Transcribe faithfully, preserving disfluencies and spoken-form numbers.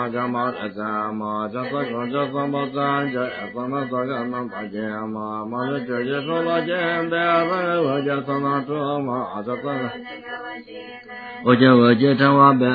伽玛达伽玛伽萨嘎伽萨玛赞伽萨那萨伽那巴伽玛玛勒伽伽萨拉伽贝阿拉瓦伽萨那遮玛阿伽萨我伽我伽禅瓦贝